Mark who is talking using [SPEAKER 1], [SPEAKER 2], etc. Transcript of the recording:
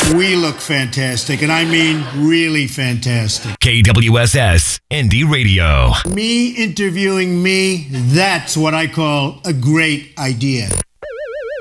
[SPEAKER 1] We look fantastic, and I mean really fantastic.
[SPEAKER 2] KWSS Indie Radio.
[SPEAKER 1] Me interviewing me, that's what I call a great idea.